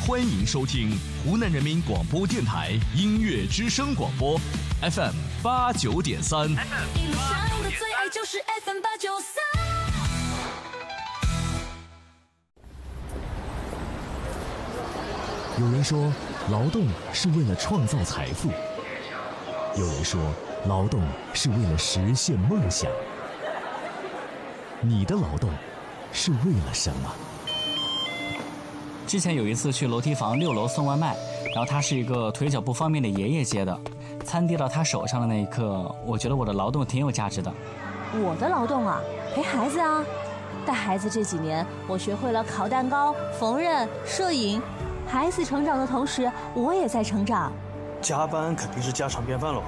欢迎收听湖南人民广播电台音乐之声广播 FM 89.3。 一路上的最爱就是 FM 893。 有人说，劳动是为了创造财富；有人说，劳动是为了实现梦想。你的劳动是为了什么？ 之前有一次去楼梯房6楼送外卖，然后他是一个腿脚不方便的爷爷接的，餐递到他手上的那一刻，我觉得我的劳动挺有价值的。 我的劳动啊，陪孩子啊，带孩子这几年，我学会了烤蛋糕、缝纫、摄影。孩子成长的同时，我也在成长。 加班肯定是家常便饭喽。